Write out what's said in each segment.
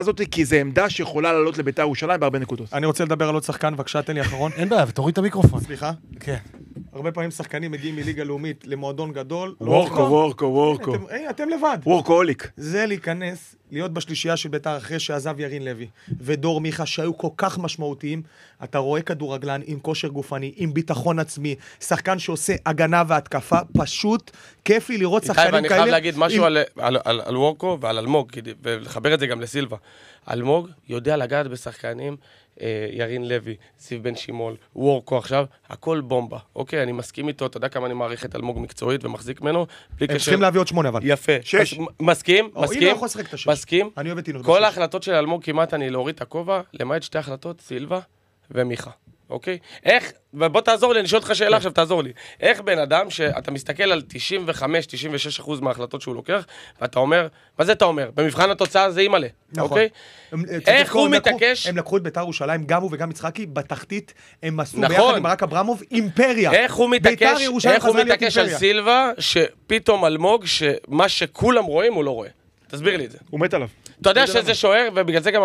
הזאת, כי זו עמדה שיכולה לעלות לבית"ר ירושלים בהרבה נקודות. אני רוצה לדבר על עוד שחקן, בבקשה, תן לי אחרון. אין בעיה, ותוריד את המיקרופון. סליחה? כן. הרבה פעמים שחקנים מגיעים מליגה לאומית למועדון גדול. וורקו. אתם לבד. וורקוהוליק. זה להיכנס, להיות בשלישייה של בית"ר אחרי שעזב ירין לוי ודור מיכה שהיו כל כך משמעותיים. אתה רואה כדורגלן עם כושר גופני, עם ביטחון עצמי, שחקן שעושה הגנה והתקפה, פשוט כיף לי לראות שחקנים כאלה. ואני חייב להגיד משהו על וורקו ועל אלמוג, ולחבר את זה גם לסילבה. אלמוג יודע לגעת בשחקנים, ירין לוי, זיו בן שימול, וורקו עכשיו, הכל בומבה. אוקיי, אני מסכים איתו, אתה יודע כמה אני מעריך את אלמוג מקצועית ומחזיק ממנו. הם צריכים להביא עוד 8 אבל. יפה. 6. מסכים. מסכים. אני אוהב את ינון. כל ההחלטות של אלמוג כמעט אני להוריד את הכובע, למעט 2 החלטות, סילבה ומיכה. אוקיי? איך, ובוא תעזור לי, אני שואל אותך שאלה עכשיו, תעזור לי. איך בן אדם שאתה מסתכל על 95-96% מההחלטות שהוא לוקח, ואתה אומר, מה זה אתה אומר? במבחן התוצאה זה אימאלה, אוקיי? איך הוא מתעקש? הם לקחו את בית"ר ירושלים, גם הוא וגם יצחקי, בתחתית הם עשו ביחד עם ברק אברמוב אימפריה. איך הוא מתעקש על סילבה, שפתאום אלמוג, שמה שכולם רואים הוא לא רואה. תסביר לי את זה. הוא מת עליו. אתה יודע שזה שוער, ובגלל זה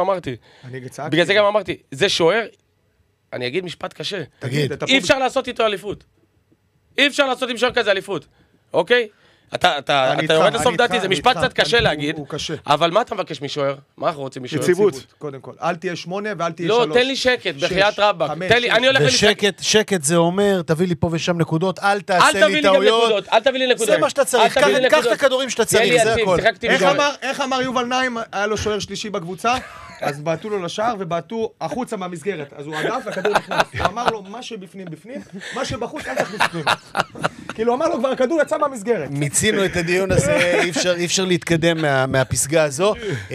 גם אמרתי, זה שוער, אני אגיד משפט קשה. אי אפשר לעשות איתו אליפות. אי אפשר לעשות עם שוער כזה אליפות. אוקיי? אתה יורד לסוף דעתי, זה משפט קצת קשה להגיד. אבל מה אתה מבקש משוער? מה אנחנו רוצים משוער? יציבות. קודם כל. אל תהיה 8 ואל תהיה 3. לא, תן לי שקט, בחיית רבאק. תן לי, אני הולך למשחק. שקט זה אומר, תביא לי פה ושם נקודות, אל תעשה לי טעויות. אל תביא לי נקודות. זה מה שאתה צריך, קח את הכדורים שאתה צריך, זה הכל. איך אמר יובל נעים, היה לו שוער שלישי בקבוצה? אז בעטו לו לשער ובעטו החוצה מהמסגרת. אז הוא עדף והכדור נכנס. הוא אמר לו, מה שבפנים בפנים, מה שבחוץ אל תכניס בפנים. כאילו הוא אמר לו, כבר הכדור יצא מהמסגרת. מיצינו את הדיון הזה, אי אפשר להתקדם מהפסגה הזו.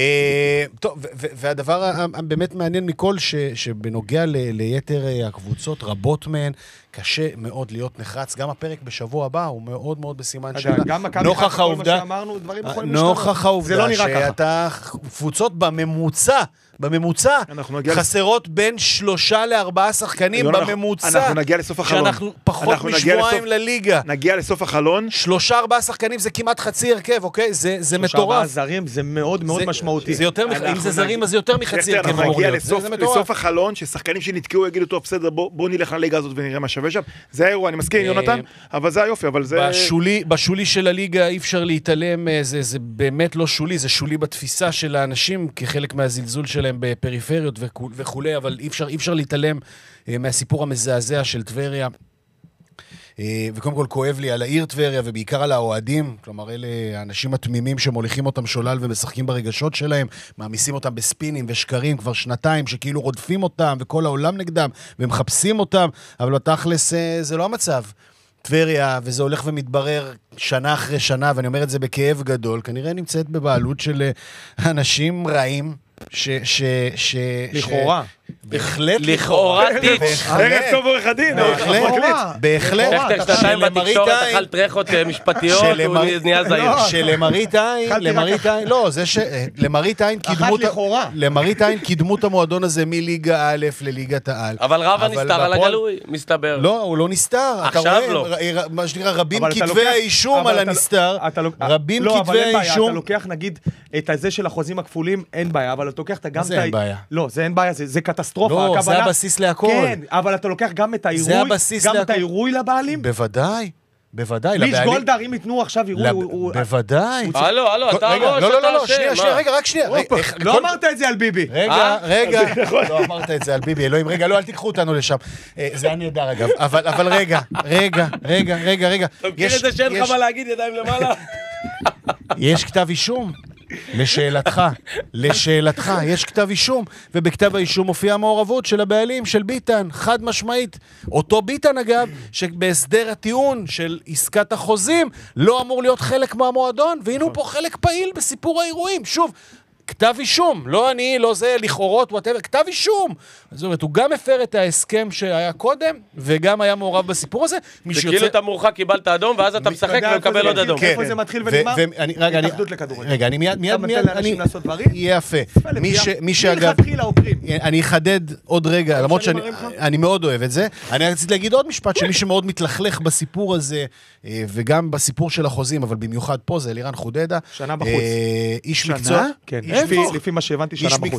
טוב, והדבר הבאמת מעניין מכל, שבנוגע ליתר הקבוצות, רבות מהן, קשה מאוד להיות נחרץ. גם הפרק בשבוע הבא הוא מאוד מאוד בסימן שאלה. גם מכבי חיפה, כל מה שאמרנו, דברים יכולים להשתנות. נוכח העובדה שאתה קבוצות בממוצע חסרות בין 3 ל4 שחקנים בממוצע. אנחנו נגיע לסוף החלון. שאנחנו פחות משבועיים לליגה. נגיע לסוף החלון. 3-4 שחקנים זה כמעט חצי הרכב, אוקיי? זה מטורף. 3-4 זרים זה מאוד מאוד משמעותי. אם זה זרים אז זה יותר מחצי הרכב. אנחנו נגיע לסוף החלון, ששחקנים שנתקעו יגידו, טוב, בסדר, בוא נלך לליגה הזאת ונראה מה שווה שם. זה האירוע, אני מסכים, יונתן, אבל זה היופי, אבל זה... בשולי של הליגה אי אפשר להתעלם, זה באמת לא שולי, זה שולי בתפיסה של האנשים, כחלק מהזלזול שלהם בפריפריות וכו', אבל אי אפשר להתעלם מהסיפור המזעזע של טבריה. וקודם כל כואב לי על העיר טבריה, ובעיקר על האוהדים, כלומר אלה האנשים התמימים שמוליכים אותם שולל ומשחקים ברגשות שלהם, מעמיסים אותם בספינים ושקרים כבר שנתיים, שכאילו רודפים אותם וכל העולם נגדם, ומחפשים אותם, אבל בתכלס זה לא המצב. טבריה, וזה הולך ומתברר שנה אחרי שנה, ואני אומר את זה בכאב גדול, כנראה נמצאת בבעלות של אנשים רעים, לכאורה. בהחלט לכאורה טיץ'. ערב טוב עורך הדין. בהחלט. איך שנתיים בתקשורת אכל טרחות משפטיות, הוא נהיה זהיר. שלמראית עין, לא, זה שלמראית עין קידמו המועדון הזה מליגה א' לליגת העל. אבל רבא נסתר על הגלוי, מסתבר. לא, הוא לא נסתר. עכשיו לא. מה שנקרא, רבים כתבי האישום על הנסתר. רבים כתבי האישום. אתה לוקח נגיד את הזה של החוזים הכפולים, אין בעיה, אבל אתה לוקח את גם... זה אין בעיה. לא, זה אין בעיה, זה קטסטרופה. לא, זה הבסיס להכל. כן, אבל אתה לוקח גם את האירוי, גם את האירוי לבעלים. בוודאי. ליש גולדהר, אם יתנו עכשיו אירוי... בוודאי. הלו, אתה ראש, לא, שנייה, רק שנייה. לא אמרת את זה על ביבי. רגע, לא אמרת את זה על ביבי, אלוהים, רגע, לא, אל תיקחו אותנו לשם. זה היה נהדר, אגב. אבל רגע. אתה מכיר את זה שאין לך מה להגיד ידיים למעלה? יש כתב אישום. לשאלתך, יש כתב אישום, ובכתב האישום מופיעה מעורבות של הבעלים, של ביטן, חד משמעית. אותו ביטן, אגב, שבהסדר הטיעון של עסקת החוזים, לא אמור להיות חלק מהמועדון, והנה הוא פה חלק פעיל בסיפור האירועים. שוב, כתב אישום, לא אני, לא זה, לכאורות, כתב אישום. זאת אומרת, הוא גם הפר את ההסכם שהיה קודם, וגם היה מעורב בסיפור הזה. זה כאילו אתה מורחק, קיבלת אדום, ואז אתה משחק ומקבל עוד אדום. איפה זה מתחיל ונגמר? התאחדות לכדורגל. רגע, אני מיד, יפה. מי שאגב, אני אחדד עוד רגע, למרות שאני מאוד אוהב את זה. אני רציתי להגיד עוד משפט, שמי שמאוד מתלכלך בסיפור הזה, וגם בסיפור של החוזים, אבל במיוחד פה זה אלירן חודדה. שנה בחוץ. איש מקצוע. כן, לפי מה שהבנתי, שנה בחוץ.